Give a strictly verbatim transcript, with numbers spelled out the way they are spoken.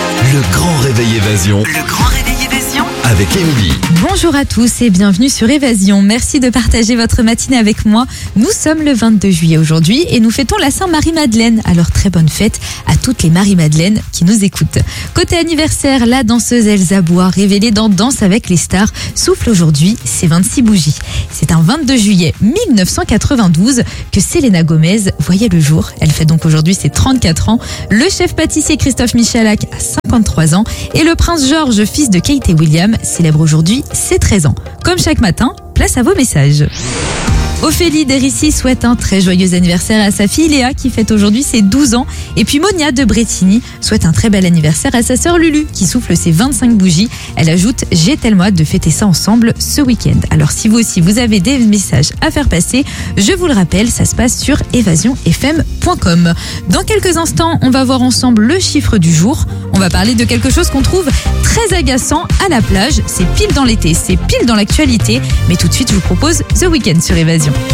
Le grand réveil Évasion. Le grand réveil Évasion Avec Émilie. Bonjour à tous et bienvenue sur Évasion. Merci de partager votre matinée avec moi. Nous sommes le vingt-deux juillet aujourd'hui et nous fêtons la Saint-Marie-Madeleine. Alors très bonne fête à toutes les Marie-Madeleine qui nous écoutent. Côté anniversaire, la danseuse Elsa Bois, révélée dans Danse avec les stars, souffle aujourd'hui ses vingt-six bougies. C'est un vingt-deux juillet mille neuf cent quatre-vingt-douze que Selena Gomez voyait le jour. Elle fait donc aujourd'hui ses trente-quatre ans. Le chef pâtissier Christophe Michalak a cinquante-trois ans et le prince George, fils de Kate et William, célèbre aujourd'hui ses treize ans. Comme chaque matin, place à vos messages. Ophélie d'Hérissi souhaite un très joyeux anniversaire à sa fille Léa qui fête aujourd'hui ses douze ans. Et puis Monia de Bretigny souhaite un très bel anniversaire à sa sœur Lulu qui souffle ses vingt-cinq bougies. Elle ajoute « J'ai tellement hâte de fêter ça ensemble ce week-end ». Alors si vous aussi vous avez des messages à faire passer, je vous le rappelle, ça se passe sur évasion f m point com. Dans quelques instants, on va voir ensemble le chiffre du jour. On va parler de quelque chose qu'on trouve très agaçant à la plage. C'est pile dans l'été, c'est pile dans l'actualité. Mais tout de suite, je vous propose The Weeknd sur Évasion.